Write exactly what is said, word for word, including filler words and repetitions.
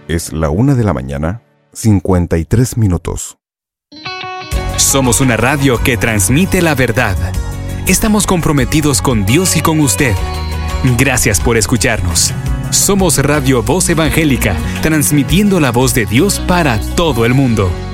Es la una de la mañana, cincuenta y tres minutos. Somos una radio que transmite la verdad. Estamos comprometidos con Dios y con usted. Gracias por escucharnos. Somos Radio Voz Evangélica, transmitiendo la voz de Dios para todo el mundo.